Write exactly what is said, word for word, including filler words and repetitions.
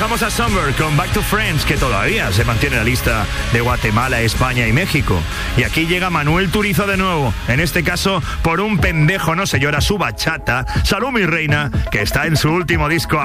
Pasamos a Summer con Back to Friends, que todavía se mantiene en la lista de Guatemala, España y México. Y aquí llega Manuel Turizo de nuevo, en este caso por un pendejo no se llora su bachata. Salud mi reina, que está en su último disco.